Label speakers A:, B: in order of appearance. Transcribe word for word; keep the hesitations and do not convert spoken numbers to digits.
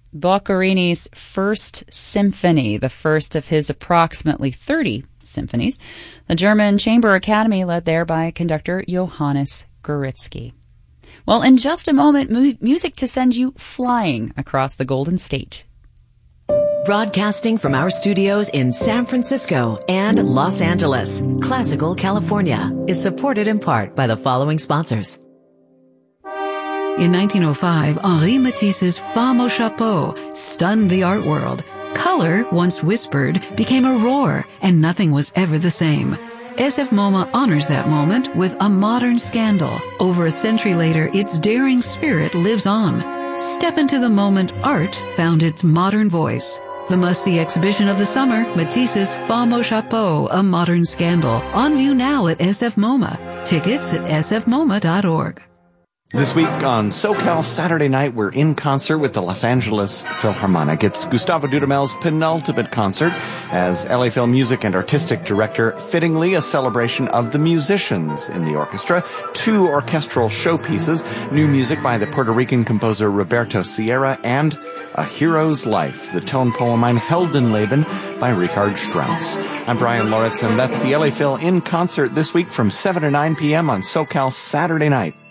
A: Boccherini's First Symphony, the first of his approximately thirty symphonies. The German Chamber Academy, led there by conductor Johannes Goritzky. Well, in just a moment, mu- music to send you flying across the Golden State.
B: Broadcasting from our studios in San Francisco and Los Angeles, Classical California is supported in part by the following sponsors.
C: In nineteen oh five, Henri Matisse's Femme au Chapeau stunned the art world. Color, once whispered, became a roar, and nothing was ever the same. S F MoMA honors that moment with a modern scandal. Over a century later, its daring spirit lives on. Step into the moment art found its modern voice. The must-see exhibition of the summer, Matisse's Femme au Chapeau, A Modern Scandal. On view now at S F MoMA. Tickets at s f moma dot org.
D: This week on SoCal Saturday Night, we're in concert with the Los Angeles Philharmonic. It's Gustavo Dudamel's penultimate concert as L A Phil Music and Artistic Director, fittingly a celebration of the musicians in the orchestra. Two orchestral showpieces, new music by the Puerto Rican composer Roberto Sierra, and A Hero's Life, the tone poem Ein Heldenleben by Richard Strauss. I'm Brian Lauritsen. That's the L A Phil in concert this week from seven to nine p.m. on SoCal Saturday Night.